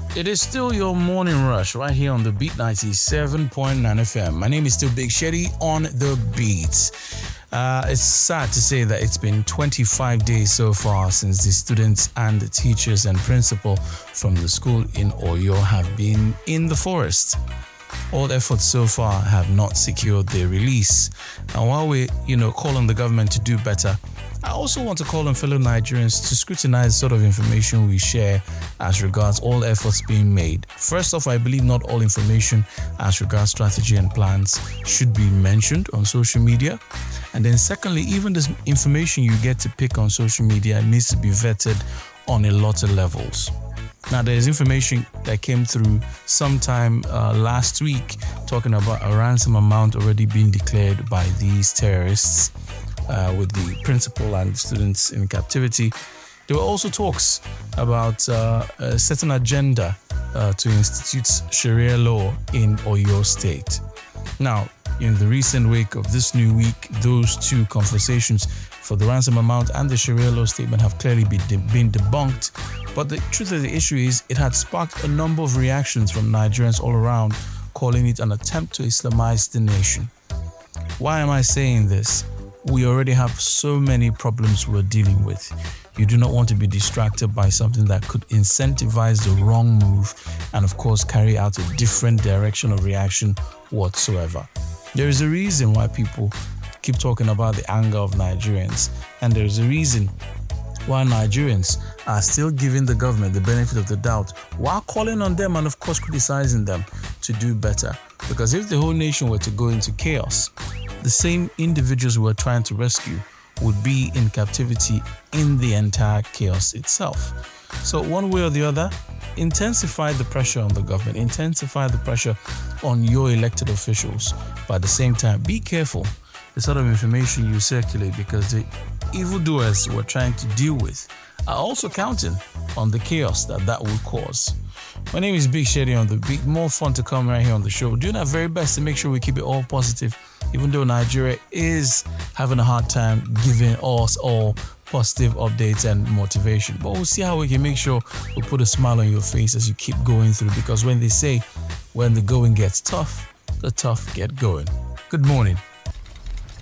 It is still your morning rush right here on the Beat 97.9 FM. My name is still Big Shetty on the beats. It's sad to say that it's been 25 days so far since the students and the teachers and principal from the school in Oyo have been in the forest. All efforts so far have not secured their release. And while we, call on the government to do better, I also want to call on fellow Nigerians to scrutinize the sort of information we share as regards all efforts being made. First off, I believe not all information as regards strategy and plans should be mentioned on social media. And then secondly, even this information you get to pick on social media needs to be vetted on a lot of levels. Now, there's information that came through sometime last week talking about a ransom amount already being declared by these terrorists. With the principal and students in captivity. There were also talks about a certain agenda to institute Sharia law in Oyo State. Now, in the recent wake of this new week, those two conversations for the ransom amount and the Sharia law statement have clearly been debunked. But the truth of the issue is it had sparked a number of reactions from Nigerians all around, calling it an attempt to Islamize the nation. Why am I saying this? We already have so many problems we're dealing with. You do not want to be distracted by something that could incentivize the wrong move and, of course, carry out a different direction of reaction whatsoever. There is a reason why people keep talking about the anger of Nigerians, and there is a reason why Nigerians are still giving the government the benefit of the doubt while calling on them and, of course, criticizing them to do better. Because if the whole nation were to go into chaos, the same individuals we're trying to rescue would be in captivity in the entire chaos itself. So one way or the other, intensify the pressure on the government, intensify the pressure on your elected officials. But at the same time, be careful the sort of information you circulate, because the evildoers we're trying to deal with are also counting on the chaos that will cause. My name is Big Shetty on the beat. More fun to come right here on the show. Doing our very best to make sure we keep it all positive, even though Nigeria is having a hard time giving us all positive updates and motivation. But we'll see how we can make sure we put a smile on your face as you keep going through, because when they say when the going gets tough, the tough get going. Good morning.